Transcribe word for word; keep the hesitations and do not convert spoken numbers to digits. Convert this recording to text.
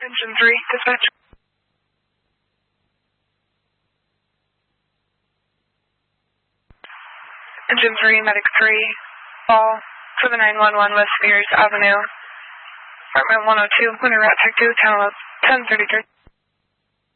Engine three, dispatch. Engine three, Medic three, call for the nine one one West Spears Avenue, apartment one oh two, winter route tech two, ten thirty-three.